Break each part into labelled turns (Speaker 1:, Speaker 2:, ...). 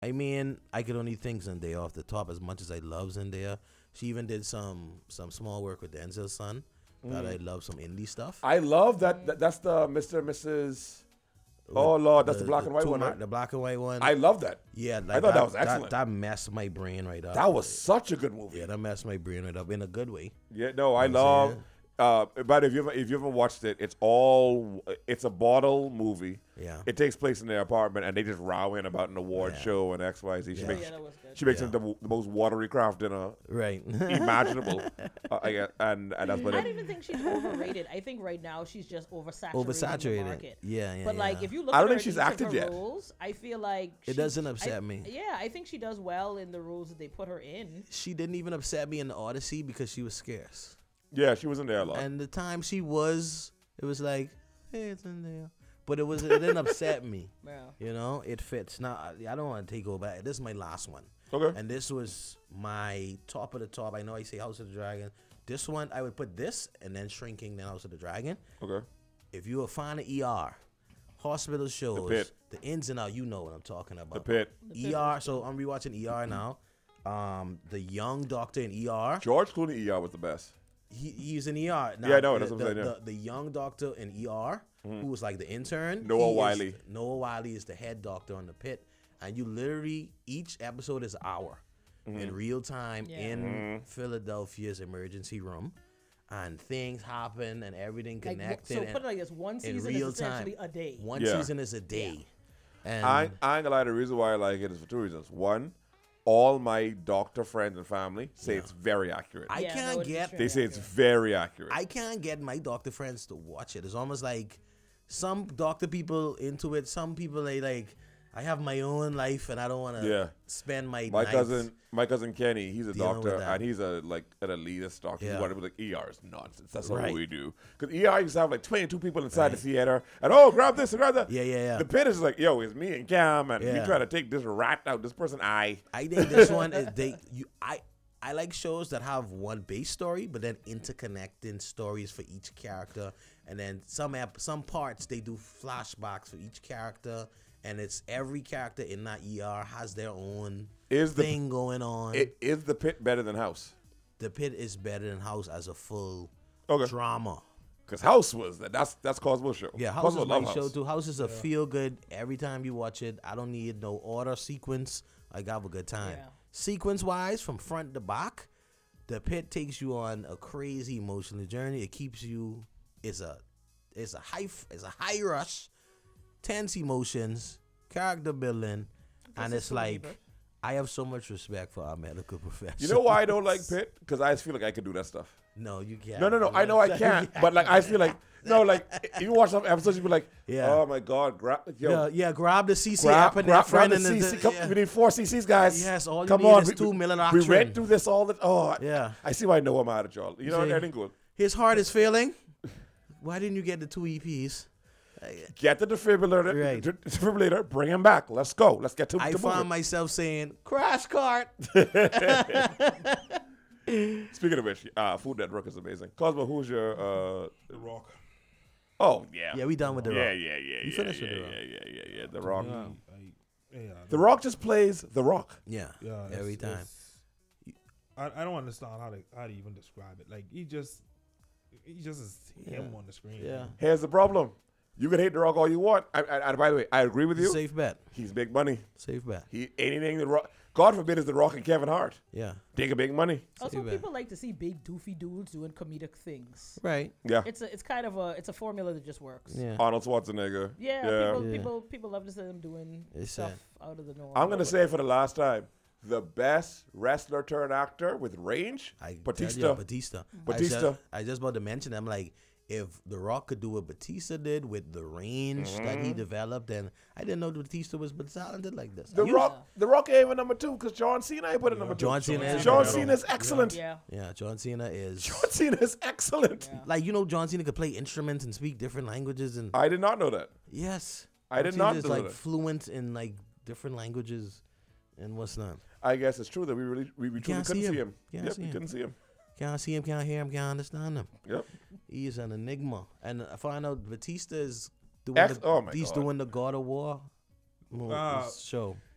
Speaker 1: I mean, I could only think Zendaya off the top. As much as I love Zendaya, she even did some small work with Denzel's son. That I love some indie stuff.
Speaker 2: I love that. That's the Mr. and Mrs. Oh Lord, that's the black and white one, right?
Speaker 1: The black and white one.
Speaker 2: I love that.
Speaker 1: Yeah, like
Speaker 2: I thought that was excellent.
Speaker 1: That messed my brain right up.
Speaker 2: That was such a good movie.
Speaker 1: Yeah, that messed my brain right up in a good way.
Speaker 2: Yeah, no, I
Speaker 1: You know what I'm
Speaker 2: love. But if you ever watched it, it's a bottle movie.
Speaker 1: Yeah.
Speaker 2: It takes place in their apartment, and they just rowing about an award show and X, Y, Z. She
Speaker 1: Yeah.
Speaker 2: makes
Speaker 3: Yeah, that was good.
Speaker 2: she makes it the most watery craft dinner
Speaker 1: Right.
Speaker 2: imaginable. And that's what
Speaker 3: I don't even think she's overrated. I think right now she's just oversaturated. In the
Speaker 1: Oversaturated.
Speaker 3: market.
Speaker 1: Yeah, yeah.
Speaker 3: But like,
Speaker 1: yeah.
Speaker 3: if you look,
Speaker 2: I don't
Speaker 3: at her
Speaker 2: think she's
Speaker 3: in each
Speaker 2: acted
Speaker 3: of her
Speaker 2: yet.
Speaker 3: roles, I feel like
Speaker 1: It doesn't upset me.
Speaker 3: Yeah, I think she does well in the roles that they put her in.
Speaker 1: She didn't even upset me in the Odyssey because she was scarce.
Speaker 2: Yeah, she was in there a lot.
Speaker 1: And the time she was, it was like, hey, it's in there. But it didn't upset me.
Speaker 3: Yeah.
Speaker 1: You know, it fits. Now, I don't want to take over back. This is my last one.
Speaker 2: Okay.
Speaker 1: And this was my top of the top. I know I say House of the Dragon. This one, I would put this and then Shrinking, then House of the Dragon.
Speaker 2: Okay.
Speaker 1: If you are a fan of ER, hospital shows,
Speaker 2: Pit.
Speaker 1: the ins and outs, you know what I'm talking about.
Speaker 2: The Pit.
Speaker 1: ER, so I'm rewatching ER now. The young doctor in ER.
Speaker 2: George Clooney ER was the best.
Speaker 1: He's in ER. Now,
Speaker 2: Yeah, I know, that's what I'm saying, yeah.
Speaker 1: The young doctor in ER, who was like the intern.
Speaker 2: Noah Wiley.
Speaker 1: Noah Wiley is the head doctor on the Pit. And you literally, each episode is an hour in real time in Philadelphia's emergency room. And things happen and everything
Speaker 3: Like,
Speaker 1: connected.
Speaker 3: so
Speaker 1: and
Speaker 3: put it like this: one
Speaker 1: in
Speaker 3: season
Speaker 1: real
Speaker 3: is essentially
Speaker 1: time.
Speaker 3: a day.
Speaker 1: One
Speaker 2: Yeah.
Speaker 1: season is a day. And
Speaker 2: I ain't gonna lie, the reason why I like it is for two reasons. One, all my doctor friends and family say it's very accurate.
Speaker 1: I
Speaker 3: Yeah,
Speaker 1: can't
Speaker 3: no, it is
Speaker 1: get
Speaker 3: true.
Speaker 2: They say it's very accurate.
Speaker 1: I can't get my doctor friends to watch it. It's almost like some doctor people into it. Some people they like. I have my own life and I don't want to spend my nights.
Speaker 2: My cousin Kenny, he's a
Speaker 1: dealing with
Speaker 2: doctor
Speaker 1: that.
Speaker 2: and he's an elitist doctor.
Speaker 1: Yeah.
Speaker 2: He's one of like ER is nonsense. That's
Speaker 1: Right.
Speaker 2: what we do. Because ER used to have like 22 people inside the theater and grab this and grab that.
Speaker 1: Yeah.
Speaker 2: The Pit is like, yo, it's me and Cam and we
Speaker 1: Yeah.
Speaker 2: try to take this rat out, this person eye.
Speaker 1: I think this one is I like shows that have one base story, but then interconnecting stories for each character, and then some parts they do flashbacks for each character, and it's every character in that ER has their own thing going on.
Speaker 2: Is the Pit better than House?
Speaker 1: The Pit is better than House as a full drama.
Speaker 2: Because House was that's Cosmo's show.
Speaker 1: Yeah, House
Speaker 2: Cosmo
Speaker 1: is my
Speaker 2: love
Speaker 1: show too. House is a feel good every time you watch it. I don't need no order sequence. I got a good time.
Speaker 3: Yeah.
Speaker 1: Sequence wise, from front to back, The Pit takes you on a crazy emotional journey. It keeps you. It's a high rush, tense emotions, character building, and it's like I have so much respect for our medical profession.
Speaker 2: You know why I don't like Pit? Because I just feel like I could do that stuff.
Speaker 1: No, you can't.
Speaker 2: No. I know I can't, but like I feel like if you watch some episodes, you be like,
Speaker 1: Yeah.
Speaker 2: oh my god, grab
Speaker 1: grab the CC app and
Speaker 2: grab
Speaker 1: friend
Speaker 2: the
Speaker 1: and
Speaker 2: CC. We need 4 CCs, guys.
Speaker 1: Yes, all you
Speaker 2: Come
Speaker 1: need
Speaker 2: on,
Speaker 1: is 2 million
Speaker 2: We
Speaker 1: octane.
Speaker 2: went through this all the.
Speaker 1: Yeah.
Speaker 2: I see why I know I'm out of y'all. You know,
Speaker 1: See?
Speaker 2: that ain't good.
Speaker 1: His heart is failing. Why didn't you get the 2 EPs?
Speaker 2: Get the defibrillator.
Speaker 1: Right.
Speaker 2: Defibrillator. Bring him back. Let's go. Let's get to.
Speaker 1: I
Speaker 2: to
Speaker 1: found
Speaker 2: moving.
Speaker 1: myself saying, crash cart.
Speaker 2: Speaking of which, Food Network is amazing. Cosmo, who's your?
Speaker 4: The Rock.
Speaker 2: Oh yeah.
Speaker 1: Yeah, we done with The
Speaker 2: Yeah,
Speaker 1: Rock.
Speaker 2: yeah.
Speaker 1: You finished with The Rock.
Speaker 2: Yeah. The Rock.
Speaker 4: Yeah,
Speaker 2: The Rock just plays The Rock.
Speaker 1: Yeah, every time.
Speaker 4: I don't understand how to even describe it. Like he just is him on the screen.
Speaker 1: Yeah.
Speaker 2: Here's the problem. You can hate The Rock all you want. And by the way, I agree with you.
Speaker 1: Safe bet.
Speaker 2: He's big money.
Speaker 1: Safe bet.
Speaker 2: Anything The Rock. God forbid is The Rock and Kevin Hart.
Speaker 1: Yeah.
Speaker 2: They get big money.
Speaker 3: Also,
Speaker 1: Safe bet.
Speaker 3: people like to see big doofy dudes doing comedic things.
Speaker 1: Right.
Speaker 2: Yeah.
Speaker 3: It's kind of a formula that just works.
Speaker 1: Yeah.
Speaker 2: Arnold Schwarzenegger.
Speaker 3: Yeah,
Speaker 1: Yeah.
Speaker 3: people love to see them doing
Speaker 1: It's
Speaker 3: stuff
Speaker 1: sad.
Speaker 3: out of the norm.
Speaker 2: I'm gonna say for the last time, the best wrestler turned actor with range, Batista.
Speaker 1: Batista.
Speaker 2: Batista.
Speaker 1: I just about to mention, I'm like, if The Rock could do what Batista did with the range that he developed, then I didn't know Batista was talented like this.
Speaker 2: The Rock ain't even number 2 because John Cena ain't put in number 2.
Speaker 1: John Cena is
Speaker 2: John
Speaker 1: better.
Speaker 2: Cena is excellent.
Speaker 3: Yeah.
Speaker 1: Yeah, John Cena is.
Speaker 2: John Cena is excellent.
Speaker 3: Yeah.
Speaker 1: Like, John Cena could play instruments and speak different languages. And
Speaker 2: I did not know that.
Speaker 1: yes.
Speaker 2: I did
Speaker 1: John
Speaker 2: not
Speaker 1: Cena is
Speaker 2: know
Speaker 1: like
Speaker 2: that.
Speaker 1: fluent in like different languages and what's not.
Speaker 2: I guess it's true that we truly
Speaker 1: Can't
Speaker 2: couldn't
Speaker 1: see
Speaker 2: see
Speaker 1: him.
Speaker 2: him.
Speaker 1: Can't
Speaker 2: Yep,
Speaker 1: see
Speaker 2: we
Speaker 1: him.
Speaker 2: couldn't see him.
Speaker 1: Can't see him, can't hear him, can't understand him.
Speaker 2: Yep.
Speaker 1: He is an enigma. And I find out Batista is doing
Speaker 2: Oh my
Speaker 1: he's
Speaker 2: God.
Speaker 1: doing the God of War
Speaker 4: Ah.
Speaker 1: show.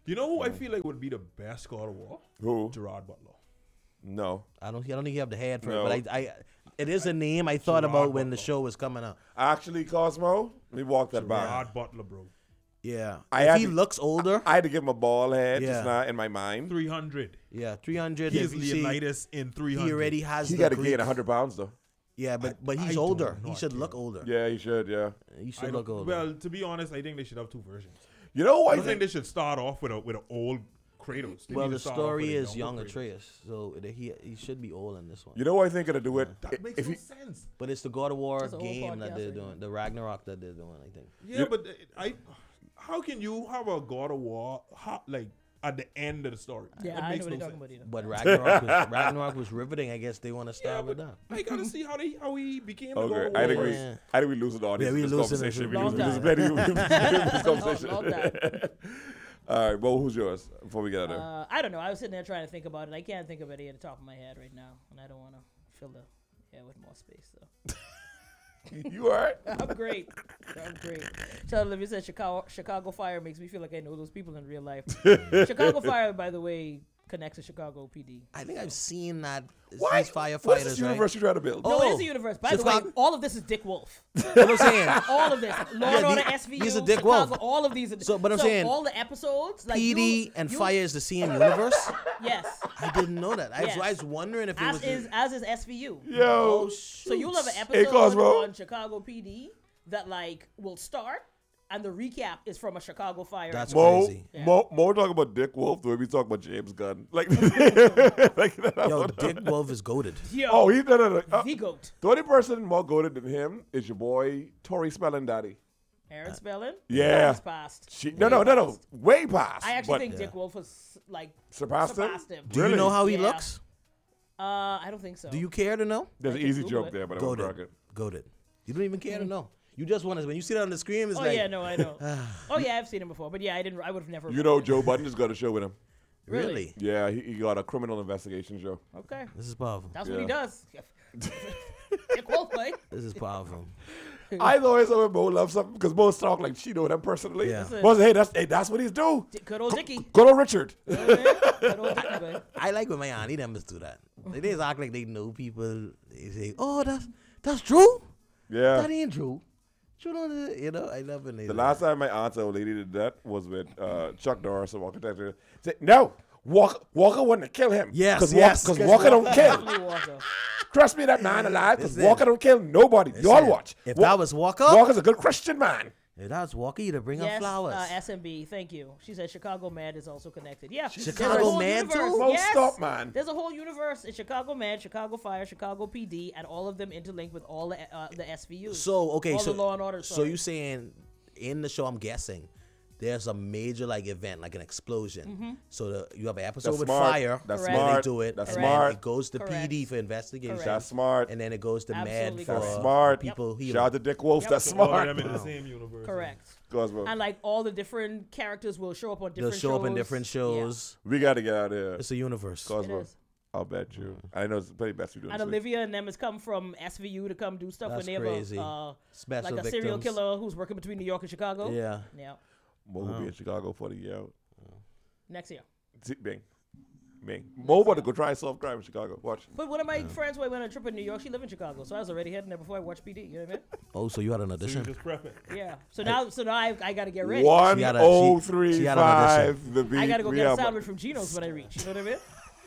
Speaker 4: You know who I feel like would be the best God of War?
Speaker 2: Who?
Speaker 4: Gerard Butler.
Speaker 2: No.
Speaker 1: I don't think you have the head for
Speaker 2: No.
Speaker 1: it, but it is a name I thought about when the show was coming out.
Speaker 2: Actually, Cosmo, let me walk that back.
Speaker 4: Gerard Butler, bro.
Speaker 1: Yeah,
Speaker 2: I
Speaker 1: if
Speaker 2: had
Speaker 1: he
Speaker 2: to-
Speaker 1: looks older,
Speaker 2: I had to give him a ball head
Speaker 1: Yeah.
Speaker 2: just now in my mind.
Speaker 4: 300.
Speaker 1: yeah, 300.
Speaker 4: He
Speaker 1: if
Speaker 4: is
Speaker 1: you see,
Speaker 4: Leonidas in 300.
Speaker 1: he already has.
Speaker 2: He
Speaker 1: the
Speaker 2: got to gain
Speaker 1: Greek-
Speaker 2: 100 pounds, though.
Speaker 1: Yeah, but
Speaker 4: I
Speaker 1: he's
Speaker 4: don't
Speaker 1: older.
Speaker 4: know,
Speaker 1: He
Speaker 4: I
Speaker 1: should
Speaker 4: can't.
Speaker 1: look older.
Speaker 2: Yeah, he should, yeah.
Speaker 1: He
Speaker 4: I
Speaker 1: should
Speaker 4: don't-
Speaker 1: look older.
Speaker 4: Well, to be honest, I think they should have two versions.
Speaker 2: You know what
Speaker 4: I think they should start off with an old Kratos. They
Speaker 1: Well,
Speaker 4: need to
Speaker 1: the
Speaker 4: start off with
Speaker 1: story
Speaker 4: a
Speaker 1: is young
Speaker 4: younger Kratos.
Speaker 1: Atreus, so he should be old in this one.
Speaker 2: You know what I think it'll do it?
Speaker 4: That makes
Speaker 2: If
Speaker 4: no
Speaker 2: he,
Speaker 4: sense.
Speaker 1: But it's the God of War
Speaker 3: That's a whole
Speaker 1: game that
Speaker 3: podcast
Speaker 1: they're
Speaker 3: right
Speaker 1: doing,
Speaker 3: now.
Speaker 1: the Ragnarok that they're doing. I think.
Speaker 4: Yeah,
Speaker 2: Yeah.
Speaker 4: but how can you have a God of War like at the end of the story?
Speaker 3: Yeah,
Speaker 4: That
Speaker 3: I know
Speaker 4: makes
Speaker 3: what you're
Speaker 4: no
Speaker 3: talking
Speaker 4: sense.
Speaker 3: about either.
Speaker 1: But Ragnarok was riveting. I guess they want to
Speaker 4: Yeah,
Speaker 1: start with
Speaker 4: but
Speaker 1: that.
Speaker 4: I gotta see how he became a
Speaker 2: okay,
Speaker 4: God of War.
Speaker 2: I think we,
Speaker 1: Yeah.
Speaker 2: I think we lose an audience.
Speaker 1: Yeah, we
Speaker 2: in this
Speaker 1: losing
Speaker 2: conversation.
Speaker 1: it.
Speaker 2: We
Speaker 3: Long
Speaker 2: lose
Speaker 3: time.
Speaker 2: plenty of this conversation.
Speaker 3: Long time.
Speaker 2: All right, well, who's yours before we get out of there?
Speaker 3: I don't know. I was sitting there trying to think about it. I can't think of any at the top of my head right now, and I don't want to fill the air with more space. So
Speaker 2: You all right?
Speaker 3: I'm great. I'm great. So Olivia said Chicago Fire makes me feel like I know those people in real life. Chicago Fire, by the way, connects to Chicago PD.
Speaker 1: I think I've seen that. It's
Speaker 2: Why?
Speaker 1: these
Speaker 2: What's
Speaker 1: firefighters,
Speaker 2: this
Speaker 1: right?
Speaker 2: universe you trying to build?
Speaker 3: No,
Speaker 1: Oh,
Speaker 3: it is a universe. By the way,
Speaker 1: Chicago-
Speaker 3: all of this is Dick Wolf.
Speaker 1: What I'm saying.
Speaker 3: All of this. Law and
Speaker 1: Yeah,
Speaker 3: Order,
Speaker 1: the-
Speaker 3: SVU,
Speaker 1: these are Dick
Speaker 3: Chicago,
Speaker 1: Wolf.
Speaker 3: all of these are
Speaker 1: So, but I'm saying,
Speaker 3: all the episodes, like
Speaker 1: PD
Speaker 3: you,
Speaker 1: and
Speaker 3: you-
Speaker 1: Fire is the same universe.
Speaker 3: Yes.
Speaker 1: I didn't know that.
Speaker 3: Yes.
Speaker 1: I was wondering if it was.
Speaker 3: As is SVU.
Speaker 2: Yo.
Speaker 1: Oh, shoot.
Speaker 3: So you'll have an
Speaker 2: Hey,
Speaker 3: episode
Speaker 2: Cosmo.
Speaker 3: on Chicago PD that like will start, and the recap is from a Chicago Fire.
Speaker 1: That's
Speaker 3: episode.
Speaker 2: Mo,
Speaker 1: crazy.
Speaker 3: Yeah.
Speaker 2: Mo talking about Dick Wolf the way we talk about James Gunn. Like, like
Speaker 1: Yo, Dick Wolf is goaded.
Speaker 3: Yo,
Speaker 2: Oh, he's no.
Speaker 3: the goat.
Speaker 2: The only person more goated than him is your boy Tori Spelling Daddy.
Speaker 3: Aaron Spelling.
Speaker 2: Yeah.
Speaker 3: He's passed.
Speaker 2: No, way past.
Speaker 3: I actually
Speaker 2: but
Speaker 3: think Dick Wolf was like
Speaker 2: surpassed him.
Speaker 1: Do
Speaker 2: Really?
Speaker 1: you know how he
Speaker 3: Yeah.
Speaker 1: looks?
Speaker 3: I don't think so.
Speaker 1: Do you care to know?
Speaker 2: There's
Speaker 3: I
Speaker 2: an
Speaker 3: can
Speaker 2: easy
Speaker 3: Google
Speaker 2: joke
Speaker 3: it.
Speaker 2: there, but I won't crack
Speaker 1: Goaded.
Speaker 2: it.
Speaker 1: Goaded. You don't even care to know. You just want to. When you see that on the screen, it's
Speaker 3: Oh
Speaker 1: like.
Speaker 3: yeah, no, I know. Oh yeah, I've seen him before, but yeah, I would have never.
Speaker 2: You know, Joe Budden just got a show with him.
Speaker 1: Really?
Speaker 2: Yeah, he got a criminal investigation show.
Speaker 3: Okay,
Speaker 1: This is powerful.
Speaker 3: that's what he
Speaker 2: Yeah.
Speaker 3: does. Dick Wolf, right?
Speaker 1: This is powerful.
Speaker 2: I always know when Mo loves something because Mo talk like she know them personally.
Speaker 1: Yeah.
Speaker 2: Mo say, hey, that's what he's do.
Speaker 3: Good old Dickie.
Speaker 2: Good old Richard.
Speaker 3: Good old Dickie, man.
Speaker 1: I like when my auntie them do that. They just act like they know people. They say, "Oh, that's Drew.
Speaker 2: Yeah.
Speaker 1: That ain't Drew." You know, I love when they.
Speaker 2: The
Speaker 1: do
Speaker 2: last time my aunt's old lady did that was with Chuck Norris, a Walker Texas. Said, no, Walker wanted to kill him.
Speaker 1: Yes,
Speaker 2: Because Walker don't kill.
Speaker 3: Definitely Walker.
Speaker 2: Trust me, that man alive, because
Speaker 1: Listen.
Speaker 2: Walker don't kill nobody.
Speaker 1: Listen,
Speaker 2: Y'all watch.
Speaker 1: If that was Walker,
Speaker 2: Walker's a good Christian man.
Speaker 1: if that was Walker, you'd have bring her
Speaker 3: Yes,
Speaker 1: flowers.
Speaker 3: SMB, thank you. She said Chicago Med is also connected. Yeah, there's a
Speaker 1: Chicago
Speaker 3: whole
Speaker 1: Med
Speaker 3: universe.
Speaker 1: too?
Speaker 2: Mo,
Speaker 3: Yes.
Speaker 2: stop, man.
Speaker 3: There's a whole universe in Chicago Med, Chicago Fire, Chicago PD, and all of them interlinked with all the SVUs.
Speaker 1: So okay,
Speaker 3: all
Speaker 1: so
Speaker 3: the Law and Order.
Speaker 1: so you saying in the show? I'm guessing there's a major like event, like an explosion. So you have an episode
Speaker 2: That's
Speaker 1: with
Speaker 2: smart.
Speaker 1: fire.
Speaker 2: That's
Speaker 3: Correct.
Speaker 1: where
Speaker 2: smart.
Speaker 1: They do it.
Speaker 2: That's
Speaker 1: and
Speaker 2: smart.
Speaker 1: Then it goes to
Speaker 3: Correct.
Speaker 1: PD for investigation.
Speaker 3: Correct.
Speaker 2: That's smart.
Speaker 1: And then it goes to
Speaker 3: Absolutely
Speaker 1: Med for
Speaker 3: correct.
Speaker 2: That's smart.
Speaker 1: people healing.
Speaker 2: Shout out to Dick Wolf.
Speaker 3: Yep.
Speaker 2: That's
Speaker 4: So all of
Speaker 2: smart.
Speaker 4: them in the same universe.
Speaker 3: correct.
Speaker 2: Cosmo.
Speaker 3: And like all the different characters will show up on
Speaker 1: They'll
Speaker 3: different
Speaker 1: show
Speaker 3: shows.
Speaker 1: up in different shows.
Speaker 2: We got to get out of here.
Speaker 1: It's a universe.
Speaker 3: It
Speaker 2: Cosmo.
Speaker 3: is.
Speaker 2: I'll bet you. I know it's pretty best we do
Speaker 3: And
Speaker 2: this week.
Speaker 3: Olivia and them has come from SVU to come do stuff
Speaker 1: That's
Speaker 3: when they
Speaker 1: crazy.
Speaker 3: have a
Speaker 1: Special
Speaker 3: like a serial
Speaker 1: victims.
Speaker 3: killer who's working between New York and Chicago.
Speaker 1: Yeah.
Speaker 3: Yeah.
Speaker 2: Mo will be in Chicago for the year.
Speaker 3: Next year.
Speaker 2: Bing. Mo about to go try self-drive in Chicago. Watch.
Speaker 3: But one of my friends who I went on a trip in New York, she lived in Chicago, so I was already heading there before I watched PD. You know what I mean?
Speaker 1: Oh, so you had an
Speaker 4: So you
Speaker 1: audition?
Speaker 4: just prep it.
Speaker 3: Yeah. So now I got to get ready.
Speaker 1: She had an audition.
Speaker 2: 1035 the beat.
Speaker 3: I got to go
Speaker 2: We
Speaker 3: get a
Speaker 2: have-
Speaker 3: sandwich from Geno's when I reach. You know what I mean?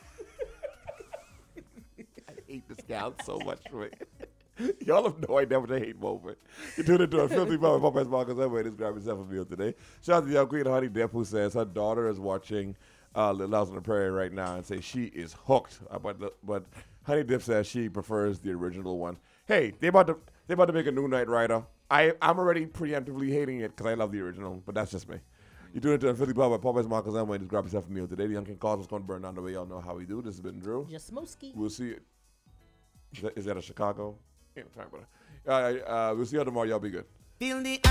Speaker 2: I hate this gal so much for me. Y'all have no idea what I hate moment. You tuned into a filthy moment. Popeyes Marcus Emma just grabbed yourself a meal today. Shout out to young Queen Honey Depp who says her daughter is watching Little House on the Prairie right now and say she is hooked. But Honey Dip says she prefers the original one. Hey, they about to make a new Knight Rider. I'm already preemptively hating it because I love the original, but that's just me. You tuned into a filthy moment. Popeyes Marcus Emma and just grab yourself a meal today. The Young King Cosmos going to burn down the way y'all know how we do. This has been Drew.
Speaker 3: Just Smokey.
Speaker 2: We'll see. Is that a Chicago? Ain't no time, brother. We'll see you tomorrow. Y'all be good.
Speaker 1: Feel the